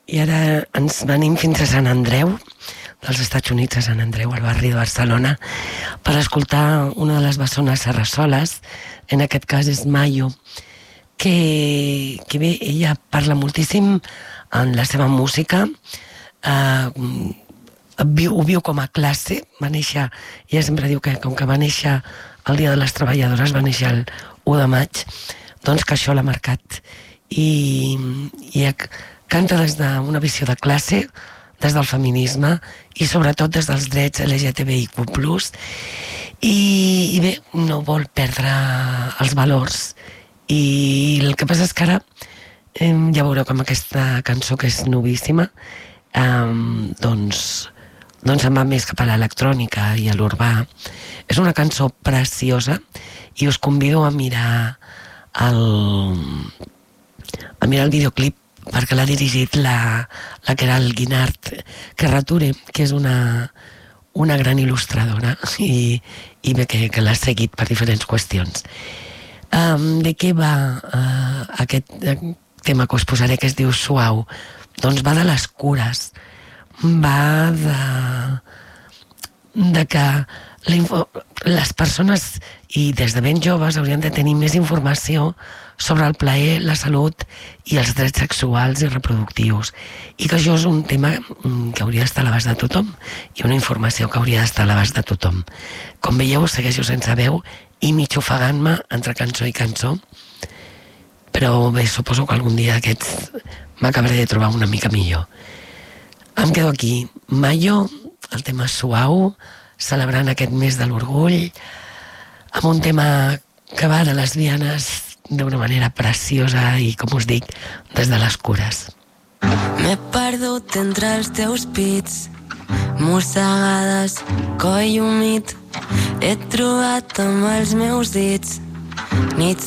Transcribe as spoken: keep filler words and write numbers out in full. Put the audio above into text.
I ara ens venim fins a Sant Andreu, dels Estats Units a Sant Andreu, al barri de Barcelona, per escoltar una de les bessones sarrasoles, en aquest cas és Mayo, que, que bé, ella parla moltíssim en la seva música, eh, viu, ho viu com a classe, va néixer, ella sempre diu que com que va néixer el Dia de les Treballadores, va néixer el u de maig, doncs que això l'ha marcat. I, i canta des d'una visió de classe, des del feminisme i sobretot des dels drets L G T B I Q plus, i, i bé, no vol perdre els valors. I el que passa és que ara eh, ja veureu com aquesta cançó, que és novíssima, eh, doncs, doncs em va més cap a l'electrònica i a l'urbà. És una cançó preciosa i us convido a mirar el, a mirar el videoclip, perquè l'ha dirigit la, la Queralt Guinart Carrature, que és una, una gran il·lustradora i, i bé que, que l'ha seguit per diferents qüestions. Um, de què va uh, aquest tema que us posaré, que es diu Suau? Doncs va de les cures, va de, de que la info, les persones, i des de ben joves, haurien de tenir més informació sobre el plaer, la salut i els drets sexuals i reproductius, i que això és un tema que hauria d'estar a l'abast de tothom i una informació que hauria d'estar a l'abast de tothom. Com veieu, segueixo sense veu i mig ofegant-me entre cançó i cançó, però bé, suposo que algun dia aquests m'acabaré de trobar una mica millor. Em quedo aquí. Mayo, el tema Suau, celebrant aquest mes de l'orgull, amb un tema que va de lesbianes d'una manera preciosa i, com us dic, des de les cures. M'he perdut entre els teus pits, mossegades, coll humit. He trobat amb els meus dits nits